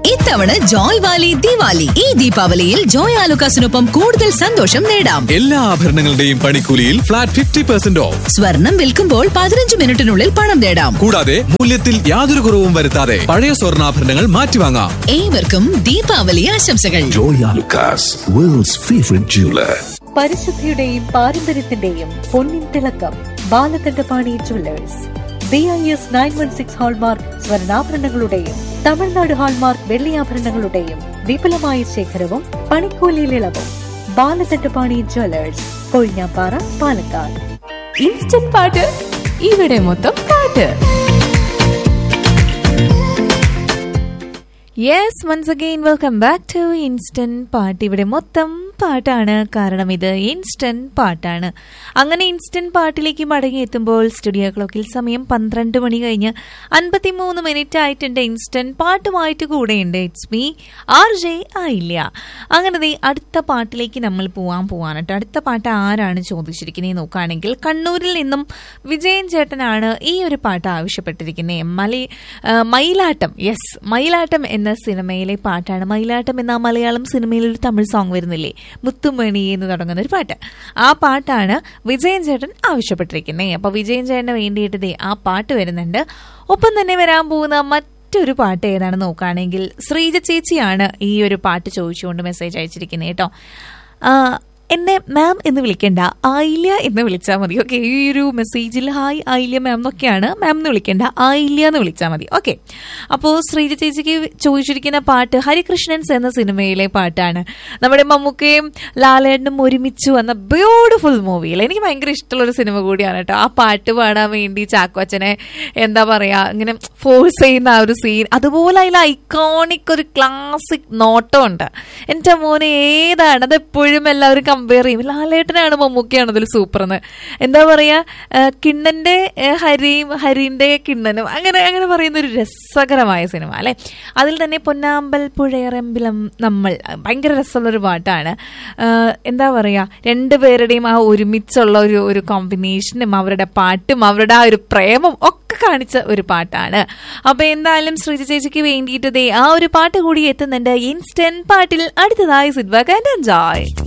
ഇത്തവണ ജോയ് വാലി ദിവാലി. ഈ ദീപാവലിയിൽ ജോയ് ആലുക്കാസിനൊപ്പം കൂടുതൽ സന്തോഷം നേടാം. എല്ലാ ആഭരണങ്ങളുടെയും പണിക്കൂലിയിൽ ഫ്ലാറ്റ് 50% ഓഫ്. സ്വർണം വിൽക്കുമ്പോൾ 15 മിനിറ്റിനുള്ളിൽ പണം നേടാം. കൂടാതെ മൂല്യത്തിൽ യാതൊരു കുറവും വരുത്താതെ പഴയ സ്വർണ്ണാഭരണങ്ങൾ മാറ്റിവാങ്ങാം. ഏവർക്കും ദീപാവലി ആശംസകൾ. Joy Alucas, world's favorite jeweler. പരിശുദ്ധിയുടെയും പാരമ്പര്യത്തിന്റെയും പൊന്നിൻ തിളക്കം Balakandapani jewellers. BIS 916 hallmark സ്വർണ്ണാഭരണങ്ങളുടെയും Tamil Nadu hallmark വെള്ളിയാഭരണങ്ങളുടെയും വിപുലമായ ശേഖരവും പണിക്കൂലിയിൽ ഇളവും. ബാലകണ്ഠപാണി ജുവല്ലേഴ്സ്, കൊഴിഞ്ഞാപ്പാറ, പാലക്കാട്. ഇൻസ്റ്റന്റ് പാട്ട്, ഇവിടെ മൊത്തം പാട്ട്. Yes, once again welcome back to instant പാട്ട്. ഇവിടെ മൊത്തം പാട്ടാണ്, കാരണം ഇത് ഇൻസ്റ്റന്റ് പാട്ടാണ്. അങ്ങനെ ഇൻസ്റ്റന്റ് പാട്ടിലേക്ക് മടങ്ങി എത്തുമ്പോൾ സ്റ്റുഡിയോ ക്ലോക്കിൽ സമയം 12 മണി കഴിഞ്ഞ് 53 മിനിറ്റ് ആയിട്ടുണ്ട്. ഇൻസ്റ്റന്റ് പാട്ടുമായിട്ട് കൂടെയുണ്ട് ഇറ്റ്സ് മീ RJ ആയില്ല. അങ്ങനെ അടുത്ത പാട്ടിലേക്ക് നമ്മൾ പോവാണ് കേട്ടോ. അടുത്ത പാട്ട് ആരാണ് ചോദിച്ചിരിക്കുന്നത് നോക്കുകയാണെങ്കിൽ കണ്ണൂരിൽ നിന്നും വിജയൻ ചേട്ടനാണ് ഈ ഒരു പാട്ട് ആവശ്യപ്പെട്ടിരിക്കുന്നത്. മയിലാട്ടം. യെസ്, മയിലാട്ടം എന്ന സിനിമയിലെ പാട്ടാണ്. മയിലാട്ടം എന്ന മലയാളം സിനിമയിൽ ഒരു തമിഴ് സോങ് വരുന്നില്ലേ, മുത്തുമണി എന്ന് തുടങ്ങുന്ന ഒരു പാട്ട്. ആ പാട്ടാണ് വിജയൻ ചേട്ടൻ ആവശ്യപ്പെട്ടിരിക്കുന്നത്. അപ്പൊ വിജയൻ ചേട്ടന് വേണ്ടിയിട്ട് ആ പാട്ട് വരുന്നുണ്ട്. ഒപ്പം തന്നെ വരാൻ പോകുന്ന മറ്റൊരു പാട്ട് ഏതാണ് നോക്കുകയാണെങ്കിൽ ശ്രീജ ചേച്ചിയാണ് ഈ ഒരു പാട്ട് ചോദിച്ചുകൊണ്ട് മെസ്സേജ് അയച്ചിരിക്കുന്നത് കേട്ടോ. എന്നെ മാം എന്ന് വിളിക്കണ്ട, ആയില്യ എന്ന് വിളിച്ചാൽ മതി. ഓക്കെ, ഈ ഒരു മെസ്സേജിൽ ഹായ് ആയില്യ മാം എന്നൊക്കെയാണ്. മാം എന്ന് വിളിക്കണ്ട, ആയില്യ എന്ന് വിളിച്ചാൽ മതി. ഓക്കെ, അപ്പോൾ ശ്രീജ ചേച്ചിക്ക് ചോദിച്ചിരിക്കുന്ന പാട്ട് ഹരികൃഷ്ണൻസ് എന്ന സിനിമയിലെ പാട്ടാണ്. നമ്മുടെ മമ്മൂക്കയും ലാലേട്ടനും ഒരുമിച്ച് വന്ന ബ്യൂട്ടിഫുൾ മൂവിയിൽ എനിക്ക് ഭയങ്കര ഇഷ്ടമുള്ളൊരു സിനിമ കൂടിയാണ് കേട്ടോ. ആ പാട്ട് പാടാൻ വേണ്ടി ചാക്കോച്ചനെ എന്താ പറയുക, ഇങ്ങനെ ഫോഴ്സ് ചെയ്യുന്ന ആ ഒരു സീൻ, അതുപോലെ അതിൽ ഐക്കോണിക് ഒരു ക്ലാസിക് നോട്ടം ഉണ്ട്. എൻ്റെ മോനെ ഏതാണ് അതെപ്പോഴും എല്ലാവരും കമ്പയർ ചെയ്യും. ലാലേട്ടനാണ് മമ്മൂക്കയാണ് അതിൽ സൂപ്പർ എന്ന്. എന്താ പറയാ, കിണ്ണന്റെ ഹരിന്റെ കിണ്ണനും അങ്ങനെ അങ്ങനെ പറയുന്ന ഒരു രസകരമായ സിനിമ അല്ലെ. അതിൽ തന്നെ പൊന്നാമ്പൽ പുഴയറമ്പിലം നമ്മൾ ഭയങ്കര രസമുള്ളൊരു പാട്ടാണ്. എന്താ പറയാ, രണ്ടുപേരുടെയും ആ ഒരുമിച്ചുള്ള ഒരു കോമ്പിനേഷനും അവരുടെ പാട്ടും അവരുടെ ആ ഒരു പ്രേമം ഒക്കെ കാണിച്ച ഒരു പാട്ടാണ്. അപ്പൊ എന്തായാലും ശ്രീജ ചേച്ചിക്ക് വേണ്ടിയിട്ട് ആ ഒരു പാട്ട് കൂടി എത്തുന്നുണ്ട് ഇൻസ്റ്റന്റ് പാട്ടിൽ. അടുത്തതായി സിറ്റ് ബാക്ക് ആൻഡ് എൻജോയ്.